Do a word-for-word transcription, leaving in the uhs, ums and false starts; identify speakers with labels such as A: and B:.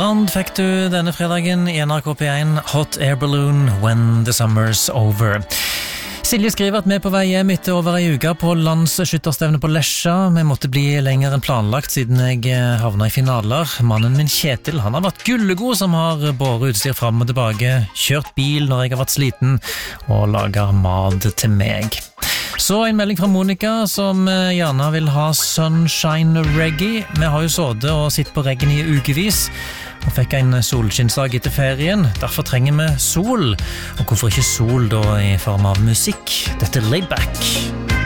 A: Strand fikk du denne fredagen i N R K P én, Hot Air Balloon, When the Summer's Over. Silje skriver at vi er på vei hjem etter over ei uke på landsskytterstevne på Lesja. Vi måtte bli lenger enn planlagt siden jeg havna i finaler. Mannen min Kjetil, han har vært gullegod som har båret utstyr fram og tilbake, kjørt bil når jeg har vært sliten og laget mat til meg. Så en melding fra Monica som gjerne vil ha Sunshine Reggae. Vi har jo sådde og sitt på reggen i ukevis og fikk en solskinnsdag etter ferien. Derfor trenger vi sol. Og hvorfor ikke sol da i form av musikk? Dette er Laid Back.